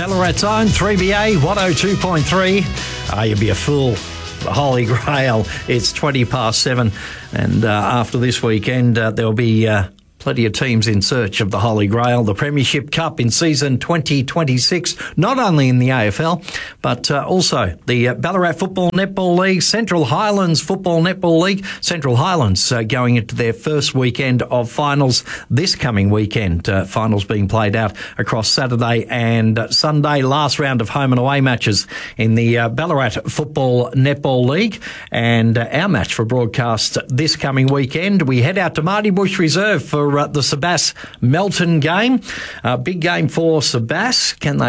Ballarat's own 3BA 102.3. You'd be a fool. The Holy Grail. It's 7:20, and after this weekend, there'll be plenty of teams in search of the Holy Grail, the Premiership Cup in season 2026, not only in the AFL, but also the Ballarat Football Netball League, Central Highlands Football Netball League. Central Highlands going into their first weekend of finals this coming weekend. Finals being played out across Saturday and Sunday. Last round of home and away matches in the Ballarat Football Netball League. And our match for broadcast this coming weekend, we head out to Marty Bush Reserve for the Sabas Melton game. Big game for Sabas. Can they